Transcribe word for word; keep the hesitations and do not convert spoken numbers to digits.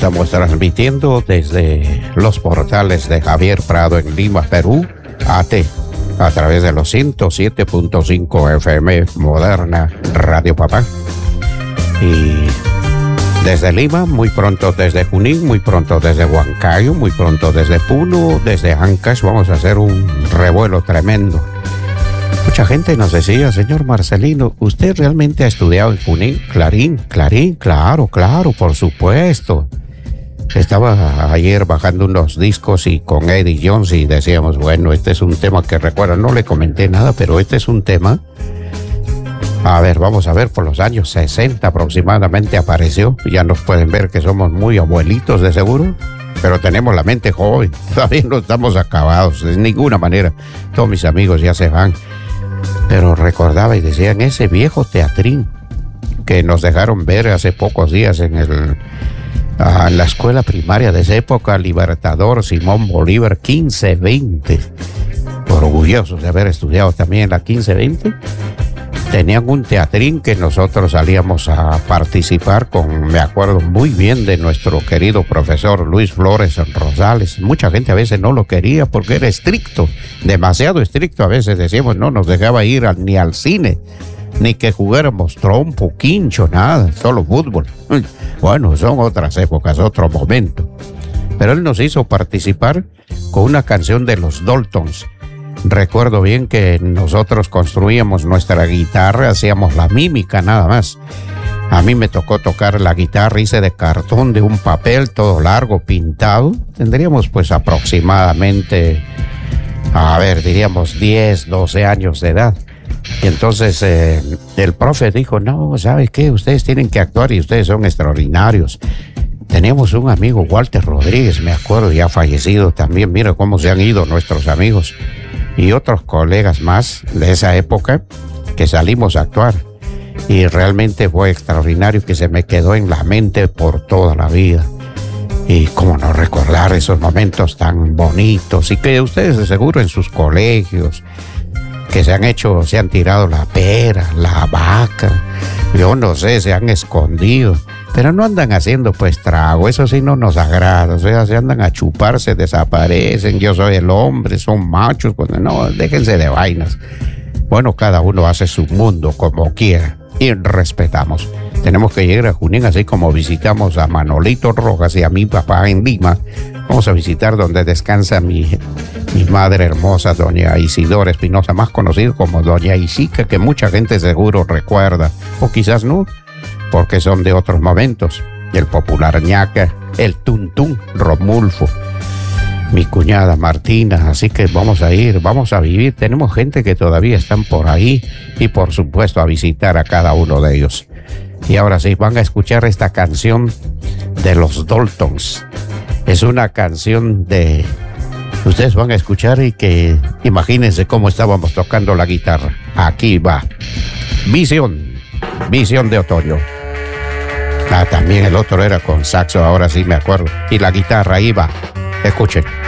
Estamos transmitiendo desde los portales de Javier Prado en Lima, Perú, A T, a través de los ciento siete punto cinco F M Moderna Radio Papá. Y desde Lima, muy pronto desde Junín, muy pronto desde Huancayo, muy pronto desde Puno, desde Ancash, vamos a hacer un revuelo tremendo. Mucha gente nos decía, señor Marcelino, ¿usted realmente ha estudiado en Junín? Clarín, Clarín, claro, claro, por supuesto. Estaba ayer bajando unos discos y con Eddie Jones y decíamos, bueno, este es un tema que recuerda, no le comenté nada, pero este es un tema. A ver, vamos a ver, por los años sesenta aproximadamente apareció. Ya nos pueden ver que somos muy abuelitos de seguro, pero tenemos la mente joven. Todavía no estamos acabados, de ninguna manera. Todos mis amigos ya se van. Pero recordaba y decían, ese viejo teatrín que nos dejaron ver hace pocos días en el... en la escuela primaria de esa época, Libertador Simón Bolívar quince veinte. Orgullosos de haber estudiado también en la quince veinte. Tenían un teatrín que nosotros salíamos a participar con, me acuerdo muy bien de nuestro querido profesor Luis Flores Rosales. Mucha gente a veces no lo quería porque era estricto, demasiado estricto. A veces decíamos, no nos dejaba ir a, ni al cine, ni que jugáramos trompo, quincho, nada, solo fútbol. Bueno, son otras épocas, otro momento. Pero él nos hizo participar con una canción de los Daltons. Recuerdo bien que nosotros construíamos nuestra guitarra, hacíamos la mímica nada más. A mí me tocó tocar la guitarra, hice de cartón, de un papel todo largo, pintado. Tendríamos pues aproximadamente, a ver, diríamos diez, doce años de edad. Y entonces eh, el profe dijo, no, ¿sabe qué? Ustedes tienen que actuar y ustedes son extraordinarios. Teníamos un amigo, Walter Rodríguez, me acuerdo, ya fallecido también. Mira cómo se han ido nuestros amigos. Y otros colegas más de esa época que salimos a actuar. Y realmente fue extraordinario, que se me quedó en la mente por toda la vida. Y cómo no recordar esos momentos tan bonitos y que ustedes de seguro en sus colegios que se han hecho, se han tirado la pera, la vaca, yo no sé, se han escondido, pero no andan haciendo pues trago, eso sí no nos agrada. O sea, se andan a chupar, se desaparecen, yo soy el hombre, son machos, pues no, déjense de vainas. Bueno, cada uno hace su mundo como quiera y respetamos. Tenemos que llegar a Junín, así como visitamos a Manolito Rojas y a mi papá en Lima. Vamos a visitar donde descansa mi, mi madre hermosa, doña Isidora Espinosa, más conocida como doña Isica, que mucha gente seguro recuerda, o quizás no, porque son de otros momentos. El popular ñaca, el tuntún Romulfo, mi cuñada Martina. Así que vamos a ir, vamos a vivir. Tenemos gente que todavía están por ahí y por supuesto a visitar a cada uno de ellos. Y ahora sí, van a escuchar esta canción de los Daltons. Es una canción de... ustedes van a escuchar y que imagínense cómo estábamos tocando la guitarra. Aquí va. Visión. Visión de otoño. Ah, también el otro era con saxo, ahora sí me acuerdo. Y la guitarra ahí va. Escuchen.